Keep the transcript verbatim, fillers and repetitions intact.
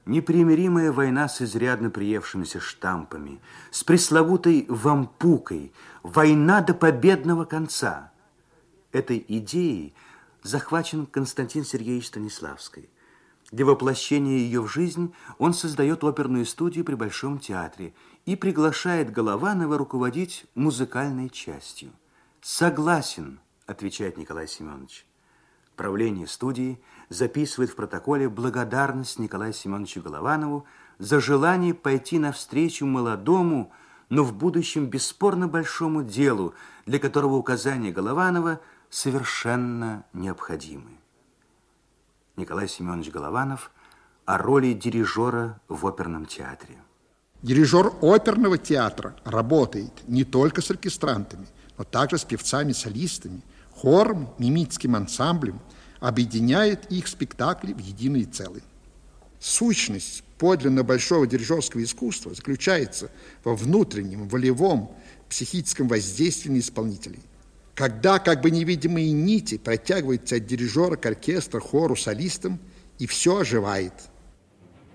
Непримиримая война с изрядно приевшимися штампами, с пресловутой вампукой, война до победного конца. Этой идеей захвачен Константин Сергеевич Станиславский. Для воплощения ее в жизнь он создает оперную студию при Большом театре и приглашает Голованова руководить музыкальной частью. «Согласен», отвечает Николай Семенович. Правление студии записывает в протоколе благодарность Николаю Семеновичу Голованову за желание пойти навстречу молодому, но в будущем бесспорно большому делу, для которого указания Голованова совершенно необходимы. Николай Семенович Голованов о роли дирижера в оперном театре. Дирижер оперного театра работает не только с оркестрантами, но также с певцами-солистами, хором, мимическим ансамблем, объединяет их спектакли в единое целое. Сущность подлинно большого дирижерского искусства заключается во внутреннем, волевом, психическом воздействии на исполнителей. Когда как бы невидимые нити протягиваются от дирижера к оркестру, хору, солистам, и все оживает.